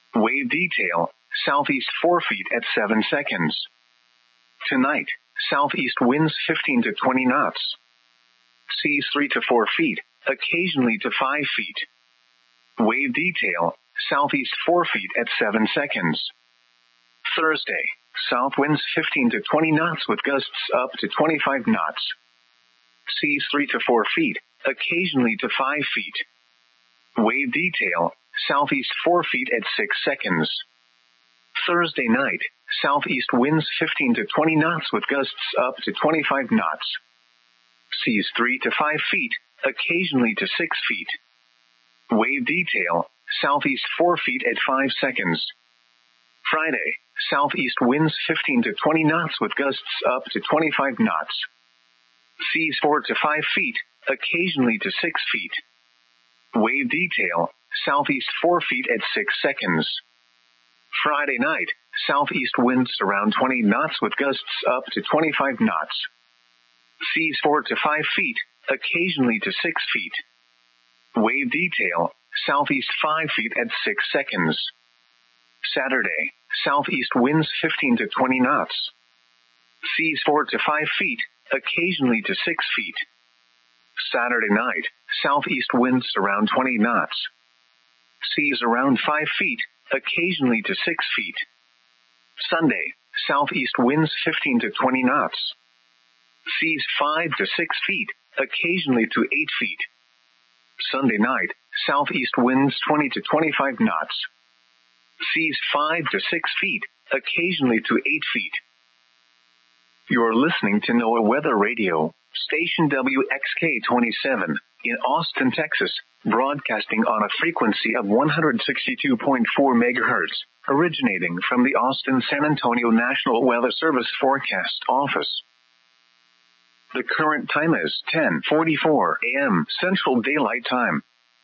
Wave detail, southeast 4 feet at 7 seconds. Tonight, southeast winds 15 to 20 knots. Seas 3 to 4 feet, occasionally to 5 feet. Wave detail, southeast 4 feet at 7 seconds. Thursday, south winds 15 to 20 knots with gusts up to 25 knots. Seas 3 to 4 feet, occasionally to 5 feet. Wave detail, southeast 4 feet at 6 seconds. Thursday night, southeast winds 15 to 20 knots with gusts up to 25 knots. Seas 3 to 5 feet, occasionally to 6 feet. Wave detail, southeast 4 feet at 5 seconds. Friday, southeast winds 15 to 20 knots with gusts up to 25 knots. Seas 4 to 5 feet, occasionally to 6 feet. Wave detail, southeast 4 feet at 6 seconds. Friday night, southeast winds around 20 knots with gusts up to 25 knots. Seas 4 to 5 feet, occasionally to 6 feet. Wave detail, southeast 5 feet at 6 seconds. Saturday, southeast winds 15 to 20 knots. Seas 4 to 5 feet, occasionally to 6 feet. Saturday night, southeast winds around 20 knots. Seas around 5 feet, occasionally to 6 feet. Sunday, southeast winds 15 to 20 knots. Seas 5 to 6 feet, occasionally to 8 feet. Sunday night, southeast winds 20 to 25 knots. Seas 5 to 6 feet, occasionally to 8 feet. You're listening to NOAA Weather Radio, station WXK-27, in Austin, Texas, broadcasting on a frequency of 162.4 megahertz, originating from the Austin-San Antonio National Weather Service Forecast Office. The current time is 10:44 a.m. Central Daylight Time.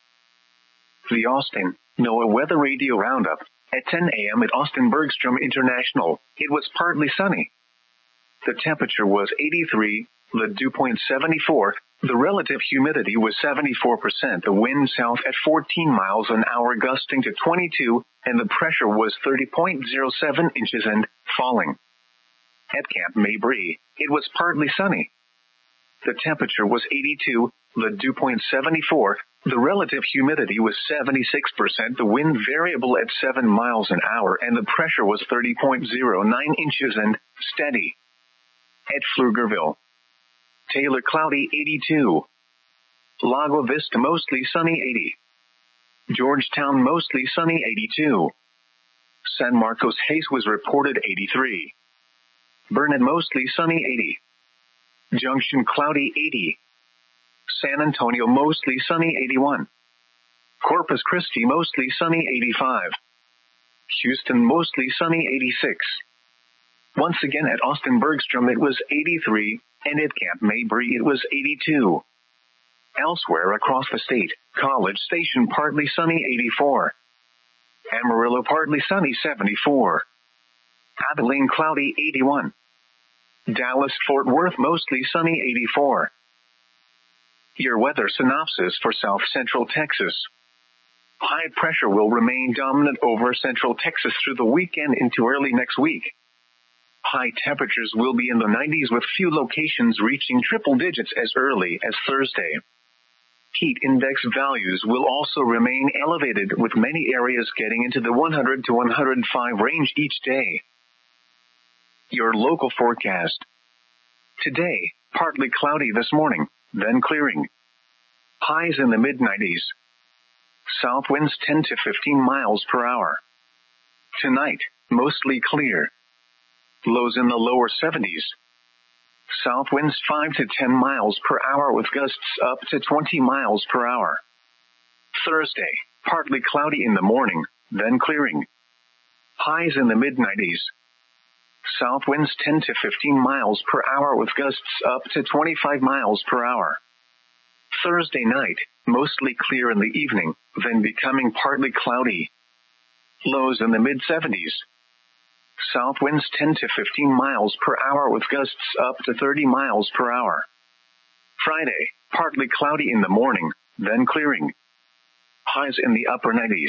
The Austin NOAA Weather Radio Roundup. At 10 a.m. at Austin Bergstrom International, it was partly sunny. The temperature was 83, the dew point 74, the relative humidity was 74%, the wind south at 14 miles an hour gusting to 22, and the pressure was 30.07 inches and falling. At Camp Mabry, it was partly sunny. The temperature was 82, the dew point 74, the relative humidity was 76%, the wind variable at 7 miles an hour, and the pressure was 30.09 inches and steady. At Pflugerville, Taylor cloudy 82. Lago Vista mostly sunny 80. Georgetown mostly sunny 82. San Marcos Hayes was reported 83. Burnett mostly sunny 80. Junction cloudy 80. San Antonio mostly sunny 81. Corpus Christi mostly sunny 85. Houston mostly sunny 86. Once again at Austin Bergstrom it was 83, and at Camp Mabry it was 82. Elsewhere across the state, College Station partly sunny 84. Amarillo partly sunny 74. Abilene cloudy 81. Dallas Fort Worth mostly sunny 84. Your weather synopsis for South Central Texas. High pressure will remain dominant over Central Texas through the weekend into early next week. High temperatures will be in the 90s with few locations reaching triple digits as early as Thursday. Heat index values will also remain elevated with many areas getting into the 100 to 105 range each day. Your local forecast. Today, partly cloudy this morning, then clearing. Highs in the mid-90s. South winds 10 to 15 miles per hour. Tonight, mostly clear. Lows in the lower 70s. South winds 5 to 10 miles per hour with gusts up to 20 miles per hour. Thursday, partly cloudy in the morning, then clearing. Highs in the mid-90s. South winds 10 to 15 miles per hour with gusts up to 25 miles per hour. Thursday night, mostly clear in the evening, then becoming partly cloudy. Lows in the mid-70s. South winds 10 to 15 miles per hour with gusts up to 30 miles per hour. Friday, partly cloudy in the morning, then clearing. Highs in the upper 90s.